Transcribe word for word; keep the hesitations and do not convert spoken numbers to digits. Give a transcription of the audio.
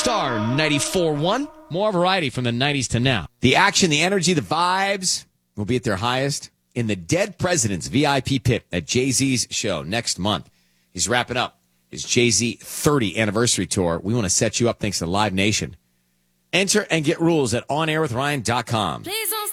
Star ninety-four point one. More variety from the nineties to now. The action, the energy, the vibes will be at their highest in the Dead Presidents V I P pit at Jay-Z's show next month. He's wrapping up his Jay-Z thirty anniversary tour. We want to set you up thanks to Live Nation. Enter and get rules at on air with ryan dot com. Please